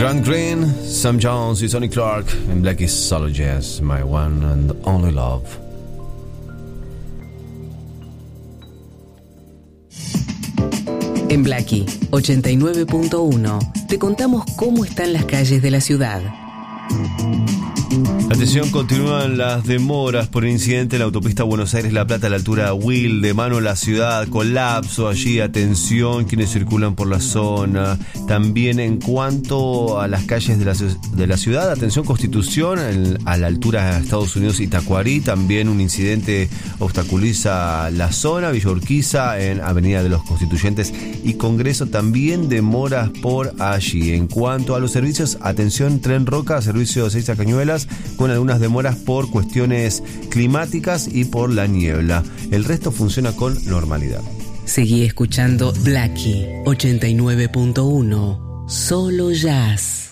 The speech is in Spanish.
Grant Green, Sam Jones y Sonny Clark en Black is Solo Jazz, My One and Only Love. En Blackie 89.1 te contamos cómo están las calles de la ciudad. Atención, continúan las demoras por el incidente en la autopista Buenos Aires-La Plata a la altura de Wil, de mano la ciudad, colapso allí, atención quienes circulan por la zona. También en cuanto a las calles de la ciudad, atención Constitución, a la altura de Estados Unidos y Tacuarí, también un incidente obstaculiza la zona. Villa Urquiza en Avenida de los Constituyentes y Congreso, también demoras por allí. En cuanto a los servicios, atención Tren Roca, servicio de Ezeiza Cañuelas, con algunas demoras por cuestiones climáticas y por la niebla. El resto funciona con normalidad. Seguí escuchando Blackie 89.1, solo jazz.